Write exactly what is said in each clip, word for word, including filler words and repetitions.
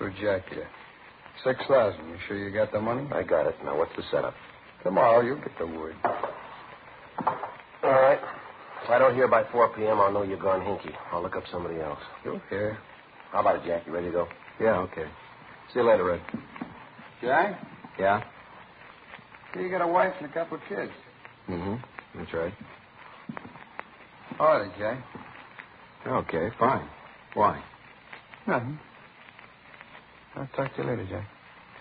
for Jack here. Six thousand. You sure you got the money? I got it. Now, what's the setup? Tomorrow, you'll get the word. All right. If I don't hear by four p.m., I'll know you've gone hinky. I'll look up somebody else. You'll hear. How about it, Jack? You ready to go? Yeah, okay. See you later, Red. Jack? Yeah? You got a wife and a couple of kids. Mm-hmm. That's right. All right, Jack. Okay, fine. Why? Nothing. I'll talk to you later, Jack.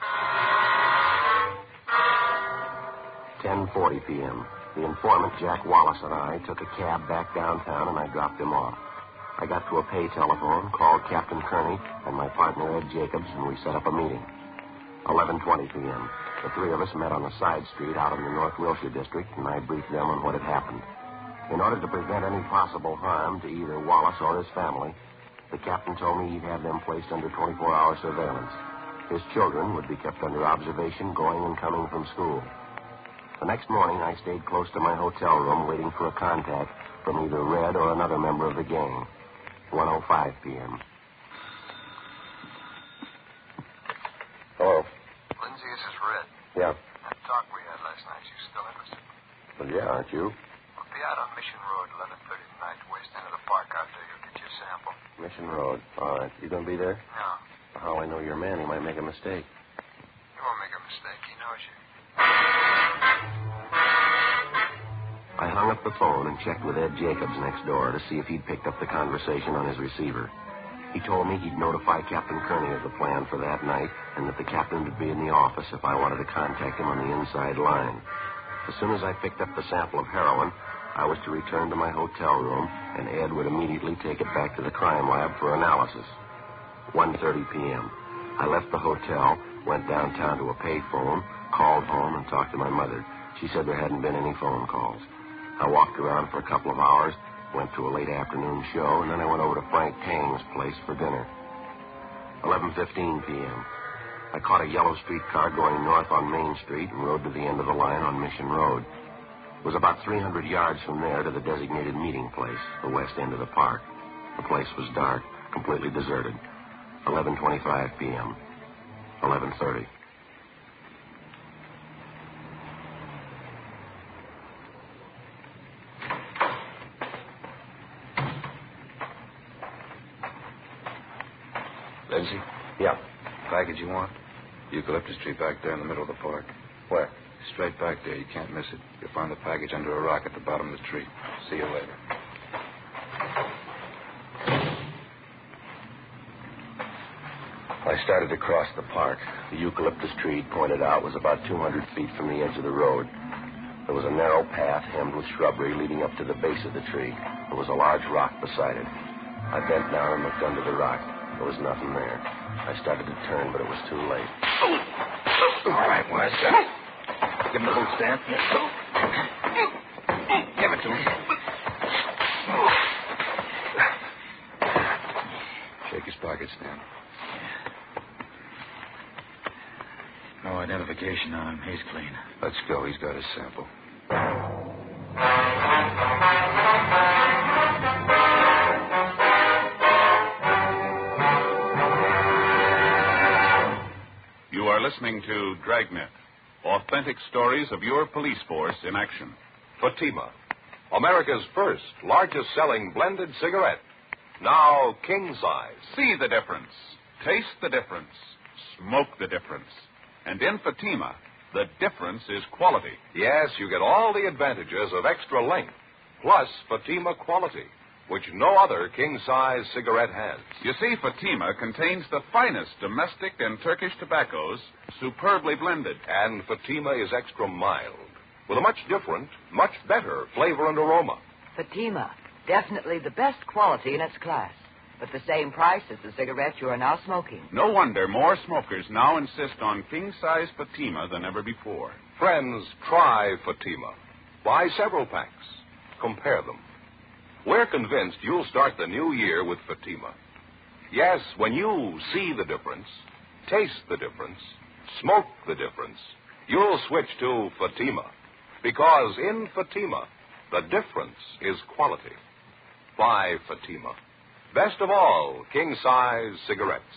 ten forty p.m. The informant, Jack Wallace, and I took a cab back downtown, and I dropped him off. I got to a pay telephone, called Captain Kearney and my partner, Ed Jacobs, and we set up a meeting. eleven twenty p.m. The three of us met on a side street out in the North Wilshire district, and I briefed them on what had happened. In order to prevent any possible harm to either Wallace or his family, the captain told me he'd have them placed under twenty-four hour surveillance. His children would be kept under observation going and coming from school. The next morning, I stayed close to my hotel room waiting for a contact from either Red or another member of the gang. one oh five p.m. Hello. Lindsay, this is Red. Yeah. That talk we had last night, you still interested? Well, yeah, aren't you? We'll be out on Mission Road, eleven thirty tonight, west end of the park. Out there, you'll get your sample. Mission Road. All right. You going to be there? No. How I know your man, he might make a mistake. He won't make a mistake. He knows you. I hung up the phone and checked with Ed Jacobs next door to see if he'd picked up the conversation on his receiver. He told me he'd notify Captain Kearney of the plan for that night and that the captain would be in the office if I wanted to contact him on the inside line. As soon as I picked up the sample of heroin, I was to return to my hotel room, and Ed would immediately take it back to the crime lab for analysis. one thirty p.m. I left the hotel, went downtown to a payphone, called home, and talked to my mother. She said there hadn't been any phone calls. I walked around for a couple of hours, went to a late afternoon show, and then I went over to Frank Tang's place for dinner. eleven fifteen p.m. I caught a yellow streetcar going north on Main Street and rode to the end of the line on Mission Road. It was about three hundred yards from there to the designated meeting place, the west end of the park. The place was dark, completely deserted. eleven twenty-five p.m. eleven thirty. Lindsay? Yeah. Package you want? Eucalyptus tree back there in the middle of the park. Where? Straight back there. You can't miss it. You'll find the package under a rock at the bottom of the tree. See you later. I started to cross the park. The eucalyptus tree, pointed out, was about two hundred feet from the edge of the road. There was a narrow path hemmed with shrubbery leading up to the base of the tree. There was a large rock beside it. I bent down and looked under the rock. There was nothing there. I started to turn, but it was too late. All right, Wes. Give him the boot stand. Give it to him. Shake his pockets, Stan. No identification on him. He's clean. Let's go. He's got his sample. You are listening to Dragnet, authentic stories of your police force in action. Fatima, America's first largest-selling blended cigarette. Now king size. See the difference. Taste the difference. Smoke the difference. And in Fatima, the difference is quality. Yes, you get all the advantages of extra length, plus Fatima quality, which no other king-size cigarette has. You see, Fatima contains the finest domestic and Turkish tobaccos, superbly blended. And Fatima is extra mild, with a much different, much better flavor and aroma. Fatima, definitely the best quality in its class, but the same price as the cigarette you are now smoking. No wonder more smokers now insist on king-size Fatima than ever before. Friends, try Fatima. Buy several packs. Compare them. We're convinced you'll start the new year with Fatima. Yes, when you see the difference, taste the difference, smoke the difference, you'll switch to Fatima. Because in Fatima, the difference is quality. Buy Fatima. Best of all, king-size cigarettes.